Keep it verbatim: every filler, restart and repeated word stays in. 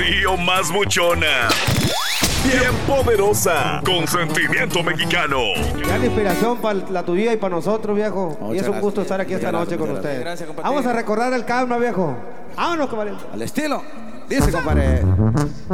Río más buchona, bien poderosa, con sentimiento mexicano. Gran inspiración para la tu vida y para nosotros, viejo. Muchas y es un gracias. gusto estar aquí esta Muchas noche gracias, con muchas ustedes. gracias, compadre. Vamos a recordar el karma, viejo. Vámonos, compadre. Al estilo. Dice, compadre.